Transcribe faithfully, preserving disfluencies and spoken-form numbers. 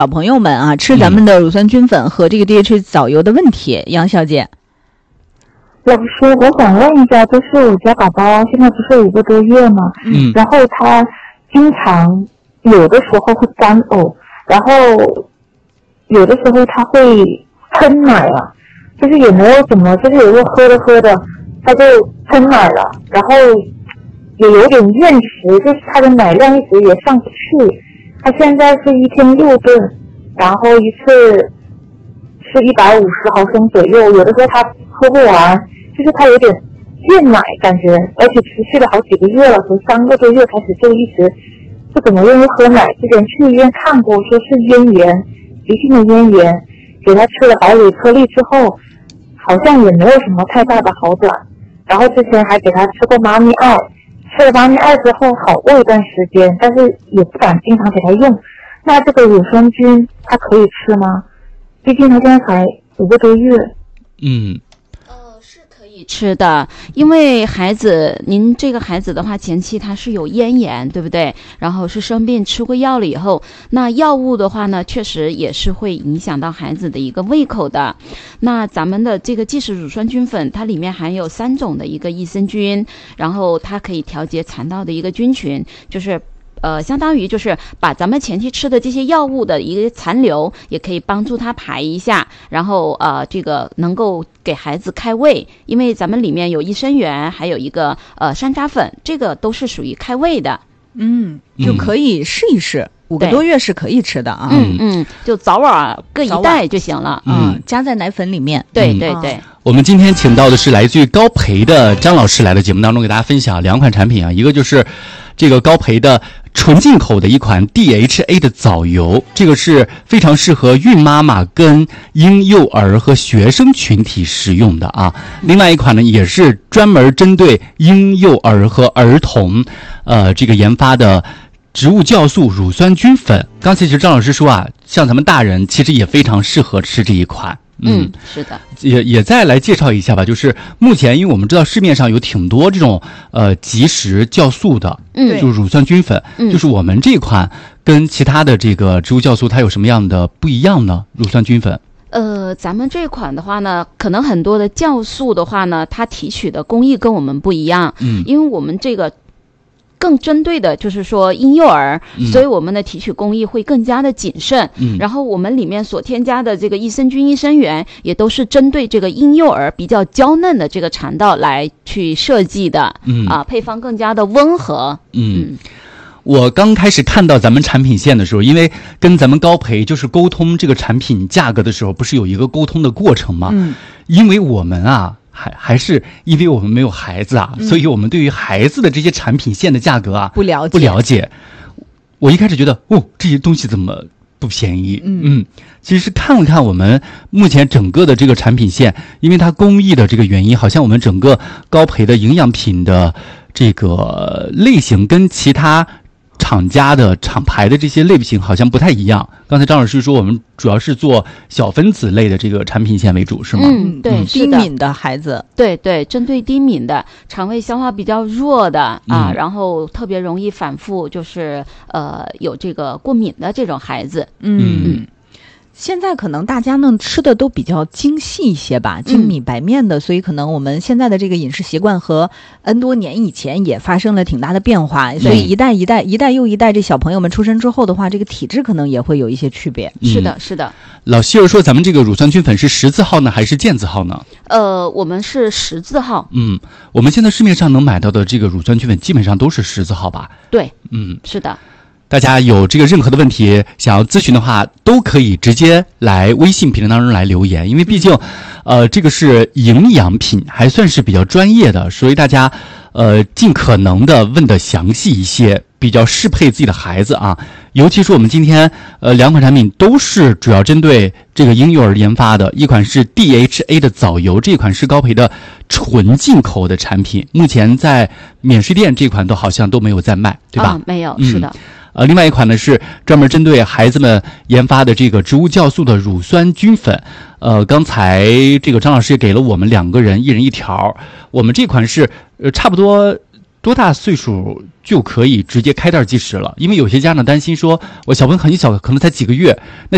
小朋友们啊吃咱们的乳酸菌粉和这个 D H A 藻油的问题，杨小姐。 老师，我想问一下，就是我家宝宝现在不是五个多月吗？ 嗯， 然后他经常有的时候会干呕，然后有的时候他会喷奶了，就是有没有怎么，就是有时候喝着喝着他就喷奶了，然后也有点厌食，就是他的奶量一直也上不去。他现在是一天六顿，然后一次是一百五十毫升左右，有的时候他喝不完，就是他有点厌奶感觉，而且持续了好几个月了，从三个多月开始就一直不怎么愿意喝奶。之前去医院看过，说是咽炎，急性的咽炎，给他吃了百里颗粒之后，好像也没有什么太大的好转。然后之前还给他吃过妈咪爱，吃了妈咪爱之后好过一段时间，但是也不敢经常给他用。那这个乳酸菌他可以吃吗？毕竟他现在才五个多月。 嗯。 吃的，因为孩子，您这个孩子的话，前期他是有咽炎，对不对？然后是生病吃过药了以后，那药物的话呢，确实也是会影响到孩子的一个胃口的。那咱们的这个即食乳酸菌粉，它里面含有三种的一个益生菌，然后它可以调节肠道的一个菌群，就是呃，相当于就是把咱们前期吃的这些药物的一个残留，也可以帮助他排一下，然后呃，这个能够给孩子开胃，因为咱们里面有益生元，还有一个呃山楂粉，这个都是属于开胃的。 嗯，就可以试一试，五个多月是可以吃的啊。 嗯嗯，就早晚各一袋就行了。 嗯，加在奶粉里面。 对对对。 嗯，我们今天请到的是来自于高培的张老师来的节目当中，给大家分享两款产品啊，一个就是这个高培的纯进口的一款 D H A 的藻油，这个是非常适合孕妈妈跟婴幼儿和学生群体使用的啊。另外一款呢，也是专门针对婴幼儿和儿童，呃，这个研发的植物酵素乳酸菌粉。刚才其实张老师说啊，像咱们大人其实也非常适合吃这一款。 嗯，嗯是的， 也也再来介绍一下吧。就是目前，因为我们知道市面上有挺多这种呃即食酵素的， 嗯， 就是乳酸菌粉， 嗯， 就是我们这款跟其他的这个植物酵素它有什么样的不一样呢？乳酸菌粉。 呃，咱们这款的话呢，可能很多的酵素的话呢，它提取的工艺跟我们不一样， 嗯， 因为我们这个更针对的就是说婴幼儿， 嗯， 所以我们的提取工艺会更加的谨慎。 嗯， 然后我们里面所添加的这个益生菌、益生元也都是针对这个婴幼儿比较娇嫩的这个肠道来去设计的。 嗯啊，配方更加的温和。 嗯。嗯，我刚开始看到咱们产品线的时候，因为跟咱们高培就是沟通这个产品价格的时候，不是有一个沟通的过程吗？ 嗯， 因为我们啊。还还是因为我们没有孩子啊，嗯，所以我们对于孩子的这些产品线的价格啊不了解， 不了解。我一开始觉得，哦，这些东西怎么不便宜？ 嗯嗯，其实看了看我们目前整个的这个产品线，因为它工艺的这个原因，好像我们整个高培的营养品的这个类型跟其他厂家的厂牌的这些类型好像不太一样。刚才张老师说我们主要是做小分子类的这个产品线为主，是吗？ 嗯，对， 嗯，低敏的孩子， 对对，针对低敏的肠胃消化比较弱的啊， 嗯， 然后特别容易反复就是呃有这个过敏的这种孩子。 嗯嗯。现在可能大家呢吃的都比较精细一些吧，精米白面的，嗯，所以可能我们现在的这个饮食习惯和 N 多年以前也发生了挺大的变化，所以一代一代一代又一代这小朋友们出生之后的话，这个体质可能也会有一些区别。 嗯，是的，是的。 老希儿说咱们这个乳酸菌粉是十字号呢还是健字号呢？ 呃，我们是十字号。 嗯，我们现在市面上能买到的这个乳酸菌粉基本上都是十字号吧？ 对， 嗯， 是的。 大家有这个任何的问题想要咨询的话，都可以直接来微信评论当中来留言，因为毕竟呃这个是营养品，还算是比较专业的，所以大家呃尽可能的问的详细一些，比较适配自己的孩子啊。尤其是我们今天呃两款产品都是主要针对这个婴幼儿研发的，一款是 D H A 的藻油，这款是高培的纯进口的产品，目前在免税店这款都好像都没有在卖，对吧？ 啊，没有，是的。 嗯，呃，另外一款呢是专门针对孩子们研发的这个植物酵素的乳酸菌粉。呃，刚才这个张老师也给了我们两个人一人一条，我们这款是呃差不多多大岁数就可以直接开袋即食了？因为有些家长担心说，我小朋友很小，可能才几个月，那